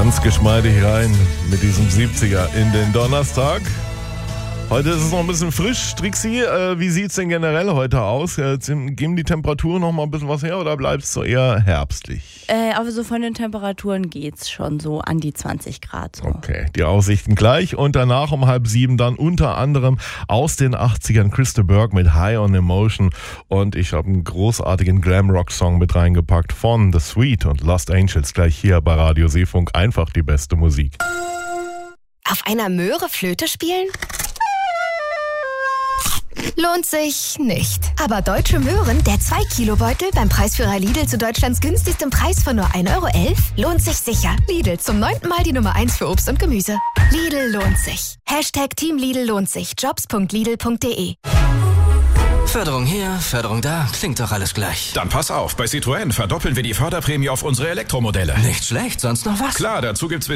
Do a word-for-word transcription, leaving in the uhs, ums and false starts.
Ganz geschmeidig rein mit diesem siebziger in den Donnerstag. Heute ist es noch ein bisschen frisch. Trixi, äh, wie sieht es denn generell heute aus? Äh, geben die Temperaturen noch mal ein bisschen was her oder bleibt es so eher herbstlich? Äh, aber so von den Temperaturen geht's schon so an die zwanzig Grad. So. Okay, die Aussichten gleich. Und danach um halb sieben dann unter anderem aus den achtzigern Crystal Burke mit High on Emotion. Und ich habe einen großartigen Glam-Rock-Song mit reingepackt von The Sweet und Lost Angels. Gleich hier bei Radio Seefunk. Einfach die beste Musik. Auf einer Möhre Flöte spielen? Lohnt sich nicht. Aber Deutsche Möhren, der zwei Kilo Beutel beim Preisführer Lidl zu Deutschlands günstigstem Preis von nur ein Euro elf, lohnt sich sicher. Lidl, zum neunten Mal die Nummer eins für Obst und Gemüse. Lidl lohnt sich. Hashtag Team Lidl lohnt sich. jobs punkt lidl punkt de. Förderung hier, Förderung da, klingt doch alles gleich. Dann pass auf, bei Citroën verdoppeln wir die Förderprämie auf unsere Elektromodelle. Nicht schlecht, sonst noch was? Klar, dazu gibt's